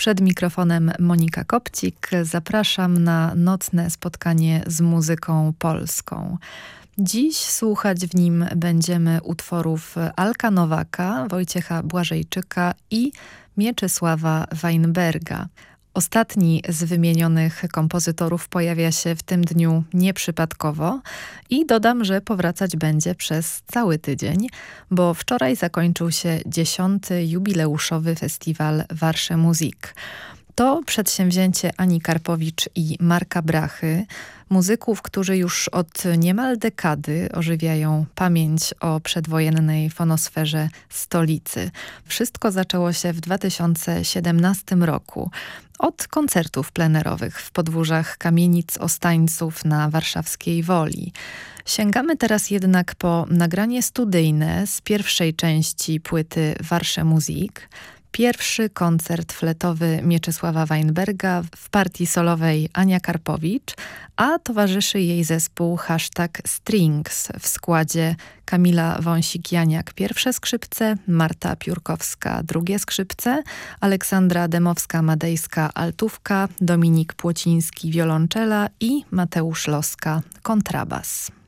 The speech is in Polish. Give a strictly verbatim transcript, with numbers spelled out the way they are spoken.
Przed mikrofonem Monika Kopcik. Zapraszam na nocne spotkanie z muzyką polską. Dziś słuchać w nim będziemy utworów Alka Nowaka, Wojciecha Błażejczyka i Mieczysława Weinberga. Ostatni z wymienionych kompozytorów pojawia się w tym dniu nieprzypadkowo i dodam, że powracać będzie przez cały tydzień, bo wczoraj zakończył się dziesiąty jubileuszowy festiwal Warsche Musik. To przedsięwzięcie Ani Karpowicz i Marka Brachy, muzyków, którzy już od niemal dekady ożywiają pamięć o przedwojennej fonosferze stolicy. Wszystko zaczęło się w dwa tysiące siedemnastym roku od koncertów plenerowych w podwórzach kamienic Ostańców na warszawskiej Woli. Sięgamy teraz jednak po nagranie studyjne z pierwszej części płyty Warsche Musik. Pierwszy koncert fletowy Mieczysława Weinberga w partii solowej Ania Karpowicz, a towarzyszy jej zespół Hashtag Strings w składzie Kamila Wąsik-Janiak pierwsze skrzypce, Marta Piórkowska drugie skrzypce, Aleksandra Demowska-Madejska altówka, Dominik Płociński wiolonczela i Mateusz Loska kontrabas.